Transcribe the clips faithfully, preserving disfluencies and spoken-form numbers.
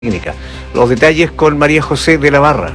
técnica. Los detalles con María José de la Barra.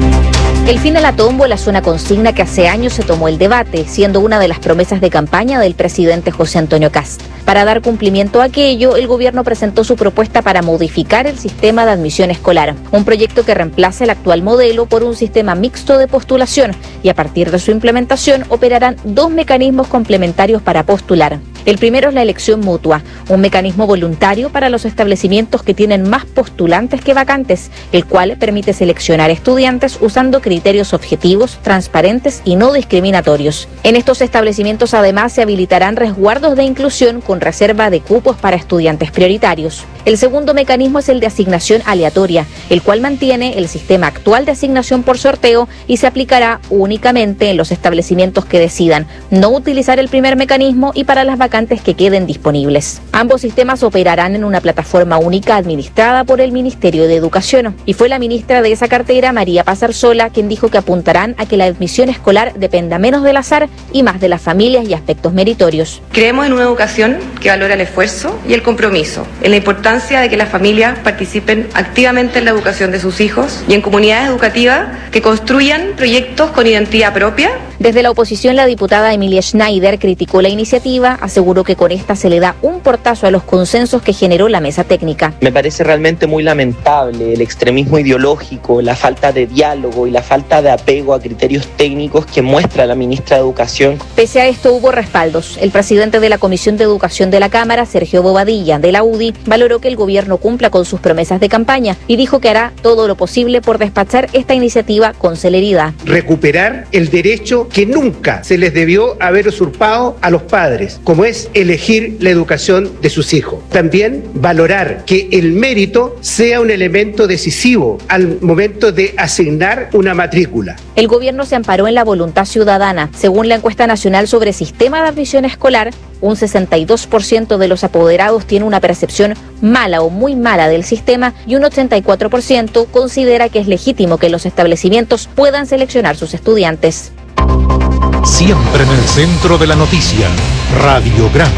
El fin de la tómbola es una consigna que hace años se tomó el debate, siendo una de las promesas de campaña del presidente José Antonio Kast. Para dar cumplimiento a aquello, el gobierno presentó su propuesta para modificar el sistema de admisión escolar, un proyecto que reemplaza el actual modelo por un sistema mixto de postulación, y a partir de su implementación operarán dos mecanismos complementarios para postular. El primero es la elección mutua, un mecanismo voluntario para los establecimientos que tienen más postulantes que vacantes, el cual permite seleccionar estudiantes usando criterios objetivos, transparentes y no discriminatorios. En estos establecimientos además se habilitarán resguardos de inclusión con reserva de cupos para estudiantes prioritarios. El segundo mecanismo es el de asignación aleatoria, el cual mantiene el sistema actual de asignación por sorteo y se aplicará únicamente en los establecimientos que decidan no utilizar el primer mecanismo y para las vacantes que queden disponibles. Ambos sistemas operarán en una plataforma única administrada por el Ministerio de Educación, y fue la ministra de esa cartera, María Paz Arzola, quien dijo que apuntarán a que la admisión escolar dependa menos del azar y más de las familias y aspectos meritorios. Creemos en una educación que valora el esfuerzo y el compromiso, en la importancia de que las familias participen activamente en la educación de sus hijos y en comunidades educativas que construyan proyectos con identidad propia. Desde la oposición, la diputada Emilia Schneider criticó la iniciativa, aseguró que con esta se le da un portazo a los consensos que generó la mesa técnica. Me parece realmente muy lamentable el extremismo ideológico, la falta de diálogo y la falta de apego a criterios técnicos que muestra la ministra de Educación. Pese a esto hubo respaldos. El presidente de la Comisión de Educación de la Cámara, Sergio Bobadilla, de la U D I, valoró que el gobierno cumpla con sus promesas de campaña y dijo que hará todo lo posible por despachar esta iniciativa con celeridad. Recuperar el derecho que nunca se les debió haber usurpado a los padres, como es elegir la educación de sus hijos. También valorar que el mérito sea un elemento decisivo al momento de asignar una matrícula. El gobierno se amparó en la voluntad ciudadana. Según la encuesta nacional sobre sistema de admisión escolar, un sesenta y dos por ciento de los apoderados tiene una percepción mala o muy mala del sistema y un ochenta y cuatro por ciento considera que es legítimo que los establecimientos puedan seleccionar sus estudiantes. Siempre en el centro de la noticia, Radiograma.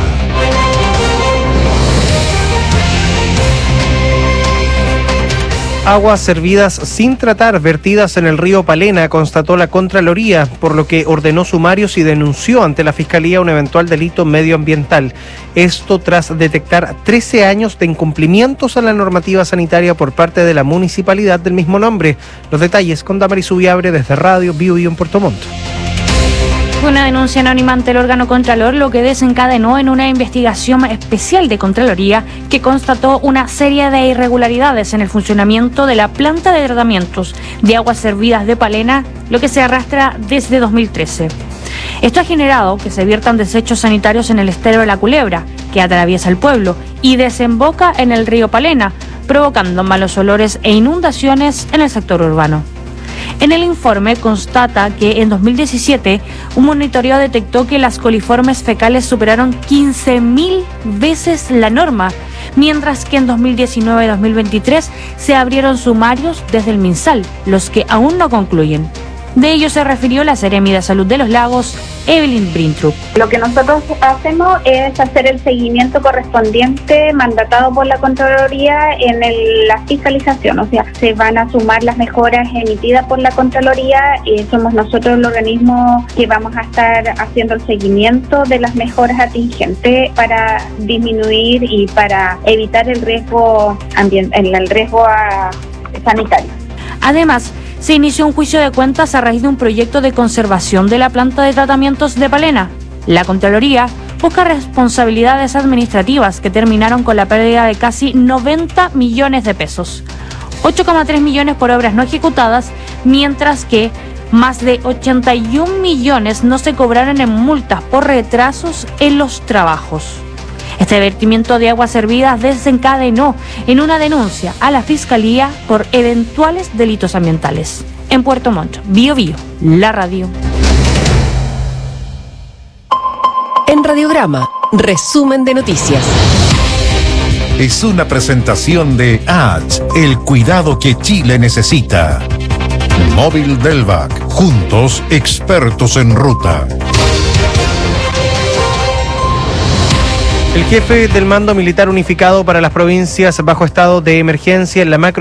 Aguas servidas sin tratar vertidas en el río Palena, constató la Contraloría, por lo que ordenó sumarios y denunció ante la Fiscalía un eventual delito medioambiental. Esto tras detectar trece años de incumplimientos a la normativa sanitaria por parte de la municipalidad del mismo nombre. Los detalles con Damaris Ubiabre desde Radio Bio Bio en Puerto Montt. Una denuncia anónima ante el órgano Contralor, lo que desencadenó en una investigación especial de Contraloría que constató una serie de irregularidades en el funcionamiento de la planta de tratamientos de aguas servidas de Palena, lo que se arrastra desde dos mil trece. Esto ha generado que se viertan desechos sanitarios en el estero de la Culebra, que atraviesa el pueblo y desemboca en el río Palena, provocando malos olores e inundaciones en el sector urbano. En el informe constata que en dos mil diecisiete un monitoreo detectó que las coliformes fecales superaron quince mil veces la norma, mientras que en dos mil diecinueve y dos mil veintitrés se abrieron sumarios desde el MinSal, los que aún no concluyen. De ello se refirió la Seremi de Salud de los Lagos, Evelyn Brintrup. Lo que nosotros hacemos es hacer el seguimiento correspondiente mandatado por la Contraloría en el, la fiscalización, o sea, se van a sumar las mejoras emitidas por la Contraloría y somos nosotros el organismo que vamos a estar haciendo el seguimiento de las mejoras atingentes para disminuir y para evitar el riesgo ambiental, el riesgo a, sanitario. Además, se inició un juicio de cuentas a raíz de un proyecto de conservación de la planta de tratamientos de Palena. La Contraloría busca responsabilidades administrativas que terminaron con la pérdida de casi noventa millones de pesos, ocho coma tres millones por obras no ejecutadas, mientras que más de ochenta y un millones no se cobraron en multas por retrasos en los trabajos. Este vertimiento de aguas servidas desencadenó en una denuncia a la Fiscalía por eventuales delitos ambientales. En Puerto Montt, Bio Bio, la radio. En Radiograma, resumen de noticias. Es una presentación de A H, el cuidado que Chile necesita. Móvil Delvac, juntos expertos en ruta. El jefe del Mando Militar Unificado para las provincias bajo estado de emergencia en la macro